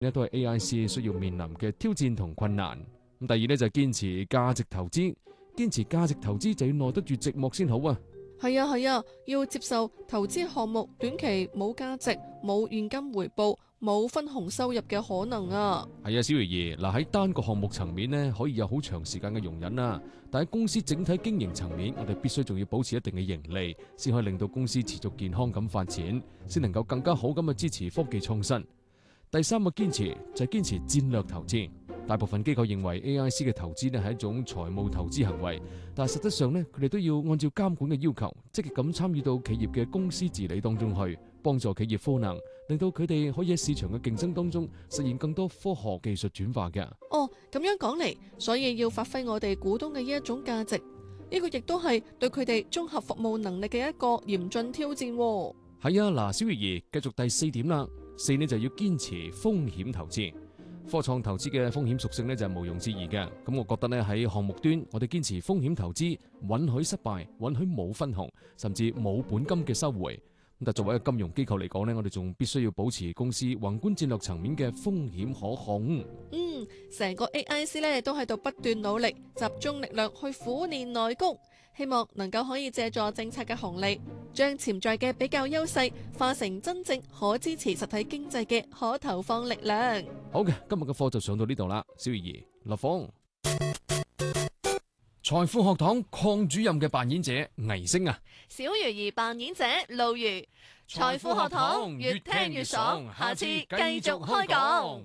呢都係 AIC 需要面臨嘅挑戰同困難。咁第二呢，就係堅持價值投資，堅持價值投資就要耐得住寂寞先好啊。 係啊，要接受投資項目短期冇價值、冇現金回報、冇分紅收入嘅可能啊。 係啊，小魚兒，嗱喺單個項目層面呢，可以有好長時間嘅容忍啦，但係公司整體經營層面，我哋必須仲要保持一定嘅盈利，先可以令到公司持續健康咁發展，先能夠更加好咁去支持科技創新。第三個堅持就係堅持戰略投資。大部分機構認為 AIC 嘅投資呢係一種財務投資行為，但係實質上呢，佢哋都要按照監管嘅要求，積極咁參與到企業嘅公司治理當中去，幫助企業賦能，令到佢哋可以喺市場嘅競爭當中實現更多科學技術轉化嘅。 哦，咁樣講嚟，所以要發揮我哋股東嘅呢一種價值，呢個亦都係對佢哋綜合服務能力嘅一個嚴峻挑戰。 係啊，嗱，小魚兒繼續第四點啦。四呢就要堅持風險投資。科創投資嘅風險屬性呢就係毋庸置疑嘅。咁我覺得呢喺項目端，我哋堅持風險投資，允許失敗，允許冇分紅，甚至冇本金嘅收回。但作為一個金融機構嚟講呢，我哋仲必須要保持公司宏觀戰略層面嘅風險可控。 成個 AIC 呢都喺度不斷努力，集中力量去苦練內功，希望能夠可以借助政策嘅紅利，將潛在嘅比較優勢化成真正可支持實體經濟嘅可投放力量。 好嘅，今日嘅課就上到呢度啦。小魚兒立峰，財富學堂鄺主任嘅扮演者倪星啊， 小魚兒扮演者路如，財富學堂越聽越爽，下次繼續開講。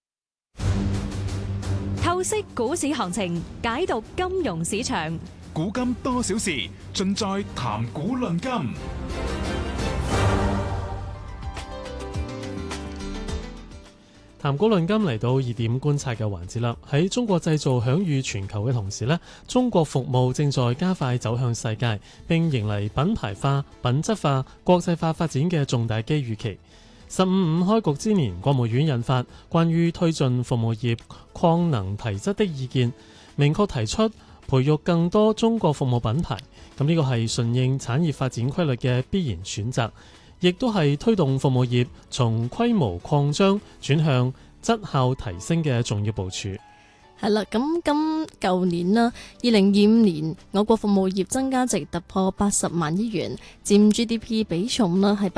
透析股市行情，解讀金融市場， 古今多少事，盡在談股論金。 談股論金嚟到熱點觀察嘅環節啦。喺中國製造享譽全球嘅同時呢，中國服務正在加快走向世界，並迎嚟品牌化、品質化、國際化發展嘅重大機遇期。15.5開局之年，國務院印發關於推進服務業擴能提質的意見，明確提出培育更多中國服務品牌。咁呢個係順應產業發展規律嘅必然選擇，亦都係推動服務業從規模擴張轉向質效提升嘅重要部署。 係啦，咁舊年啦，2025年我國服務業增加值突破80萬億元，佔 GDP 比重啦係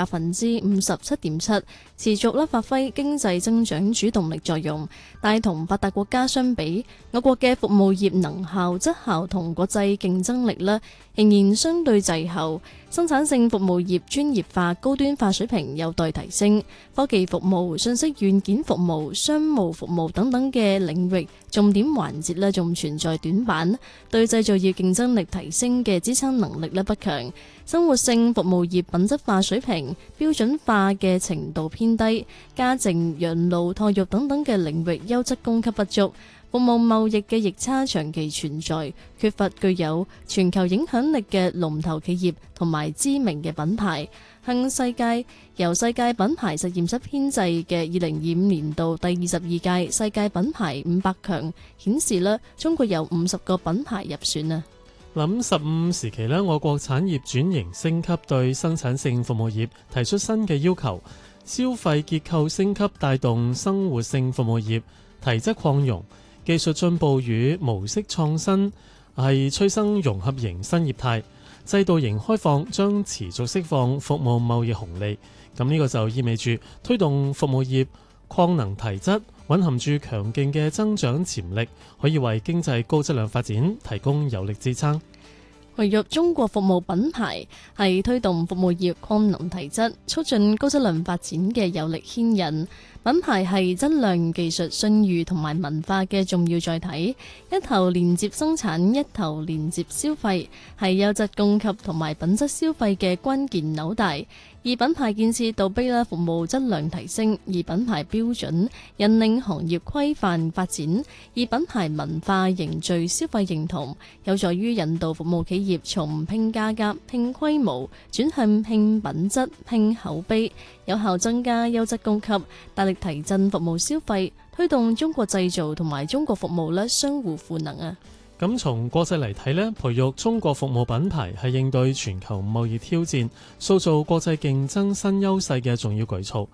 57.7%，持續啦發揮經濟增長主動力作用，但同發達國家相比，我國嘅服務業能效、質效同國際競爭力啦仍然相對滯後，生產性服務業專業化、高端化水平有待提升，科技服務、信息軟件服務、商務服務等等嘅領域重點環節咧仲存在短板，對製造業競爭力提升嘅支撐能力咧不強，生活性服務業品質化水平、標準化嘅程度偏低，家政、養老、托育等等嘅領域優質供給不足，服務貿易嘅逆差長期存在，缺乏具有全球影響力嘅龍頭企業同埋知名嘅品牌。向世界由世界品牌實驗室編製嘅2025年度第22屆世界品牌500強顯示咧，中國有50個品牌入選啊。 諗15時期咧，我國產業轉型升級，對生產性服務業提出新嘅要求，消費結構升級帶動生活性服務業提質擴容，技術進步與模式創新係催生融合型新業態。制度型開放將持續釋放服務貿易紅利，咁呢個就意味住推動服務業擴能提質，蘊含住強勁嘅增長潛力，可以為經濟高質量發展提供有力支撐。 培育中國服務品牌係推動服務業擴能提質、促進高質量發展嘅有力牽引。品牌係質量、技術、信譽同埋文化嘅重要載體，一頭連接生產，一頭連接消費，係優質供給同埋品質消費嘅關鍵紐帶。以品牌建設倒逼啦服務質量提升，以品牌標準引領行業規範發展，以品牌文化凝聚消費認同，有助於引導服務企業從拼價格、拼規模轉向拼品質、拼口碑，有效增加優質供給，大力提振服務消費，推動中國製造同埋中國服務咧相互賦能啊！ 咁從國際嚟睇呢，培育中國服務品牌係應對全球貿易挑戰、塑造國際競爭新優勢嘅重要舉措。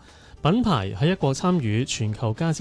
品牌喺一國參與全球價值